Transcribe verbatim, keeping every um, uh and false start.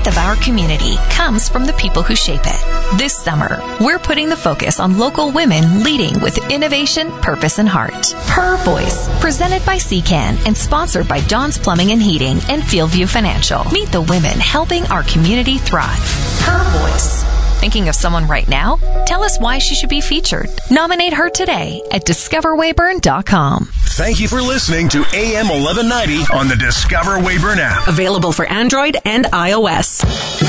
strength of our community comes from the people who shape it. This summer, we're putting the focus on local women leading with innovation, purpose, and heart. Her Voice, presented by C C A N and sponsored by John's Plumbing and Heating and Fieldview Financial. Meet the women helping our community thrive. Her Voice. Thinking of someone right now? Tell us why she should be featured. Nominate her today at discover wayburn dot com. Thank you for listening to A M eleven ninety on the Discover Wayburn app. Available for Android and iOS.